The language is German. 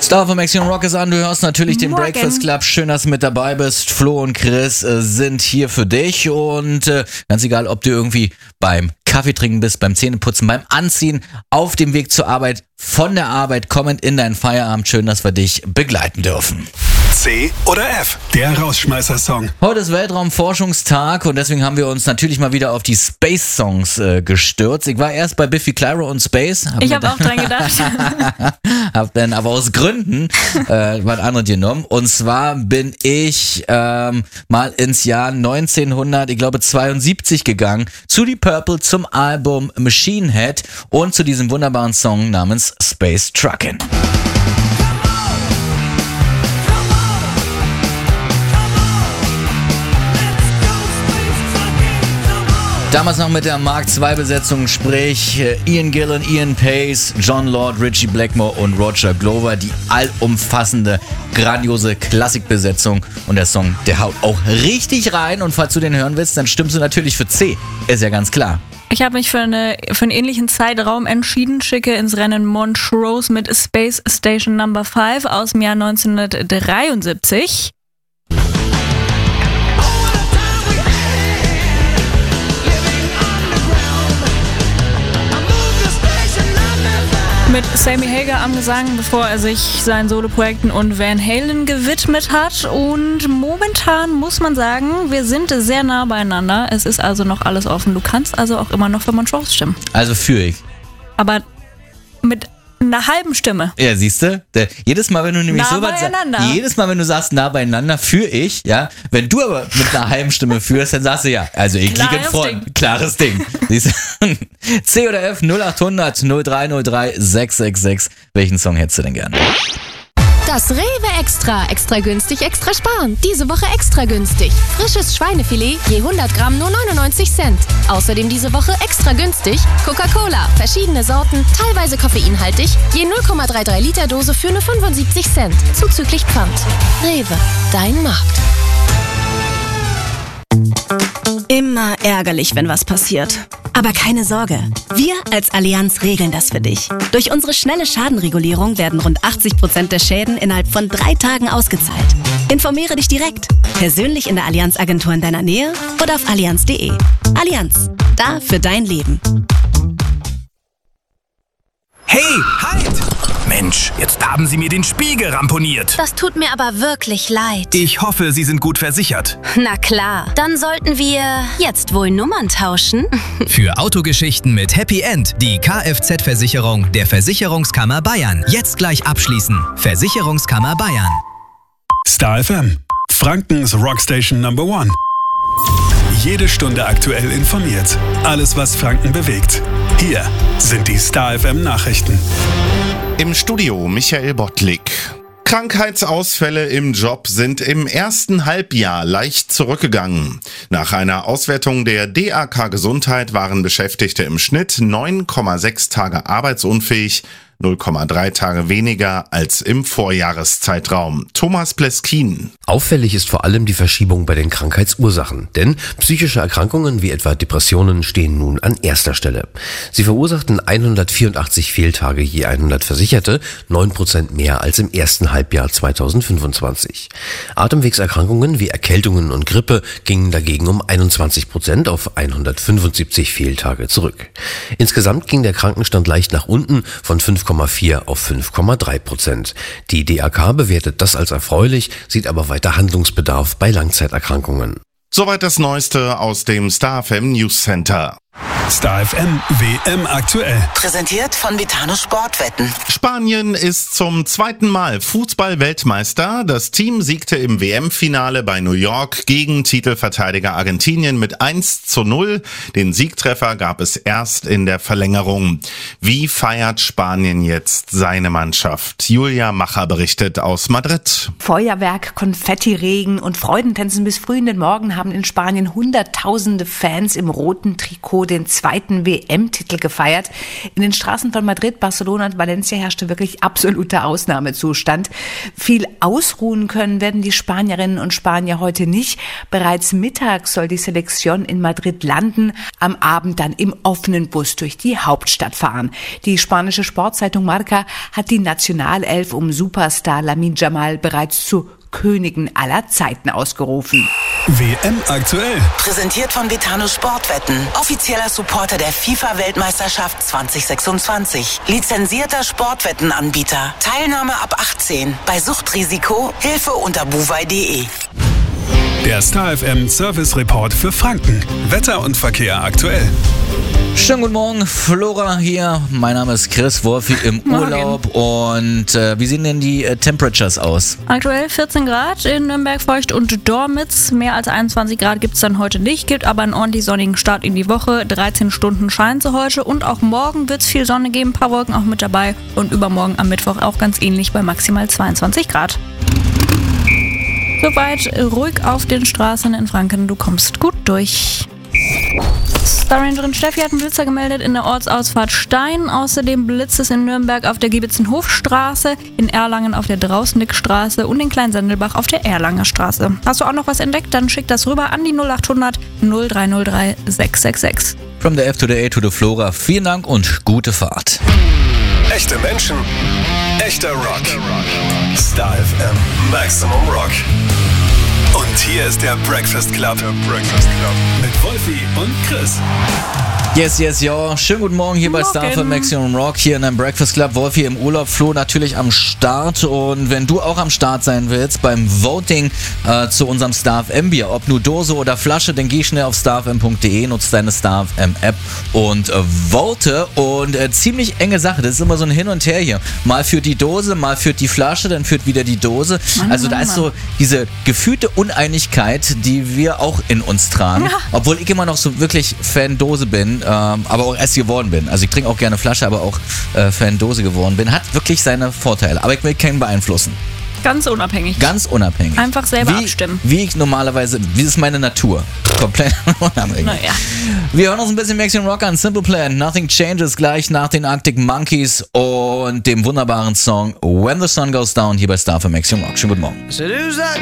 Star von Action Rock ist an, du hörst natürlich den Breakfast Club. Schön, dass du mit dabei bist. Flo und Chris sind hier für dich und ganz egal, ob du irgendwie beim Kaffee trinken bist, beim Zähneputzen, beim Anziehen, auf dem Weg zur Arbeit, von der Arbeit, kommend in deinen Feierabend. Schön, dass wir dich begleiten dürfen. C oder F, der Rausschmeißer-Song. Heute ist Weltraumforschungstag und deswegen haben wir uns natürlich mal wieder auf die Space-Songs gestürzt. Ich war erst bei Biffy Clyro und Space. Ich habe auch dran gedacht. Hab dann aber aus Gründen was anderes genommen. Und zwar bin ich mal ins Jahr 1972 gegangen, zu Deep Purple, zum Album Machine Head und zu diesem wunderbaren Song namens Space Truckin'. Damals noch mit der Mark II Besetzung, sprich Ian Gillan, Ian Pace, John Lord, Ritchie Blackmore und Roger Glover. Die allumfassende, grandiose Klassikbesetzung. Und der Song, der haut auch richtig rein. Und falls du den hören willst, dann stimmst du natürlich für C. Ist ja ganz klar. Ich habe mich für einen ähnlichen Zeitraum entschieden, schicke ins Rennen Montrose mit Space Station No. 5 aus dem Jahr 1973. Mit Sammy Hagar am Gesang, bevor er sich seinen Soloprojekten und Van Halen gewidmet hat. Und momentan muss man sagen, wir sind sehr nah beieinander. Es ist also noch alles offen. Du kannst also auch immer noch für Montrose stimmen. Also für ich. Aber mit einer halben Stimme. Ja, siehst du? Jedes Mal, wenn du nämlich so was sagst, jedes Mal, wenn du sagst, nah beieinander, für ich, ja. Wenn du aber mit einer halben Stimme führst, dann sagst du ja, also ich liege in Front. Klares Ding. Siehst du? C oder F, 0800 0303 666. Welchen Song hättest du denn gerne? Das Rewe Extra. Extra günstig, extra sparen. Diese Woche extra günstig. Frisches Schweinefilet, je 100 Gramm nur 99 Cent. Außerdem diese Woche extra günstig Coca-Cola. Verschiedene Sorten, teilweise koffeinhaltig. Je 0,33 Liter Dose für nur 75 Cent. Zuzüglich Pfand. Rewe, dein Markt. Immer ärgerlich, wenn was passiert. Aber keine Sorge, wir als Allianz regeln das für dich. Durch unsere schnelle Schadenregulierung werden rund 80% der Schäden innerhalb von 3 Tagen ausgezahlt. Informiere dich direkt, persönlich in der Allianz-Agentur in deiner Nähe oder auf allianz.de. Allianz, da für dein Leben. Hey, halt! Mensch, jetzt haben Sie mir den Spiegel ramponiert. Das tut mir aber wirklich leid. Ich hoffe, Sie sind gut versichert. Na klar, dann sollten wir jetzt wohl Nummern tauschen. Für Autogeschichten mit Happy End die Kfz-Versicherung der Versicherungskammer Bayern. Jetzt gleich abschließen. Versicherungskammer Bayern. Star FM, Frankens Rockstation No. 1. Jede Stunde aktuell informiert. Alles, was Franken bewegt. Hier sind die Star FM Nachrichten. Im Studio Michael Bottlik. Krankheitsausfälle im Job sind im ersten Halbjahr leicht zurückgegangen. Nach einer Auswertung der DAK Gesundheit waren Beschäftigte im Schnitt 9,6 Tage arbeitsunfähig, 0,3 Tage weniger als im Vorjahreszeitraum. Thomas Pleskin. Auffällig ist vor allem die Verschiebung bei den Krankheitsursachen, denn psychische Erkrankungen wie etwa Depressionen stehen nun an erster Stelle. Sie verursachten 184 Fehltage je 100 Versicherte, 9% mehr als im ersten Halbjahr 2025. Atemwegserkrankungen wie Erkältungen und Grippe gingen dagegen um 21% auf 175 Fehltage zurück. Insgesamt ging der Krankenstand leicht nach unten von 5,4 auf 5,3%. Die DAK bewertet das als erfreulich, sieht aber weiter Handlungsbedarf bei Langzeiterkrankungen. Soweit das Neueste aus dem Star FM News Center. Star FM WM aktuell. Präsentiert von Vitano Sportwetten. Spanien ist zum zweiten Mal Fußball-Weltmeister. Das Team siegte im WM-Finale bei New York gegen Titelverteidiger Argentinien mit 1:0. Den Siegtreffer gab es erst in der Verlängerung. Wie feiert Spanien jetzt seine Mannschaft? Julia Macher berichtet aus Madrid. Feuerwerk, Konfettiregen und Freudentänzen bis früh in den Morgen haben in Spanien Hunderttausende Fans im roten Trikot den zweiten WM-Titel gefeiert. In den Straßen von Madrid, Barcelona und Valencia herrschte wirklich absoluter Ausnahmezustand. Viel ausruhen können werden die Spanierinnen und Spanier heute nicht. Bereits mittags soll die Selektion in Madrid landen, am Abend dann im offenen Bus durch die Hauptstadt fahren. Die spanische Sportzeitung Marca hat die Nationalelf um Superstar Lamine Yamal bereits zu Königin aller Zeiten ausgerufen. WM aktuell. Präsentiert von Betano Sportwetten. Offizieller Supporter der FIFA-Weltmeisterschaft 2026. Lizenzierter Sportwettenanbieter. Teilnahme ab 18. Bei Suchtrisiko Hilfe unter buwei.de. Der Star FM Service Report für Franken. Wetter und Verkehr aktuell. Schönen guten Morgen, Flora hier. Mein Name ist Chris Wolfi im Urlaub. Und wie sehen denn die Temperatures aus? Aktuell 14 Grad in Nürnberg, Feucht und Dormitz. Mehr als 21 Grad gibt es dann heute nicht. Gibt aber einen ordentlich sonnigen Start in die Woche. 13 Stunden scheint sie heute. Und auch morgen wird es viel Sonne geben. Ein paar Wolken auch mit dabei. Und übermorgen am Mittwoch auch ganz ähnlich bei maximal 22 Grad. Soweit ruhig auf den Straßen in Franken. Du kommst gut durch. Starrangerin Steffi hat einen Blitzer gemeldet in der Ortsausfahrt Stein. Außerdem blitzt es in Nürnberg auf der Giebitzenhofstraße, in Erlangen auf der Drausnickstraße und in Kleinsendelbach auf der Erlanger Straße. Hast du auch noch was entdeckt? Dann schick das rüber an die 0800 0303 666. From the F to the A to the Flora. Vielen Dank und gute Fahrt. Echte Menschen, echter Rock. Star FM Maximum Rock. Und hier ist der Breakfast Club. Mit Wolfi und Chris. Yes, ja. Schönen guten Morgen hier bei Star FM Maximum Rock, hier in einem Breakfast Club. Wolfi im Urlaub, Flo natürlich am Start. Und wenn du auch am Start sein willst beim Voting zu unserem Star FM Bier, ob nur Dose oder Flasche, dann geh schnell auf starfm.de, nutze deine Star FM App und vote. Und ziemlich enge Sache, das ist immer so ein Hin und Her hier. Mal führt die Dose, mal führt die Flasche, dann führt wieder die Dose. Also da ist so diese gefühlte Uneinigkeit, die wir auch in uns tragen. Ja. Obwohl ich immer noch so wirklich Fan-Dose bin. Aber auch erst geworden bin. Also ich trinke auch gerne Flasche, aber auch Fan-Dose geworden bin. Hat wirklich seine Vorteile. Aber ich will keinen beeinflussen. Ganz unabhängig. Ganz unabhängig. Einfach selber abstimmen. Wie ich normalerweise, wie ist meine Natur? Komplett unabhängig. Naja. Wir hören uns ein bisschen Maximum Rock an. Simple Plan, Nothing Changes, gleich nach den Arctic Monkeys und dem wunderbaren Song When the Sun Goes Down hier bei Star für Maximum Rock. Schönen guten Morgen.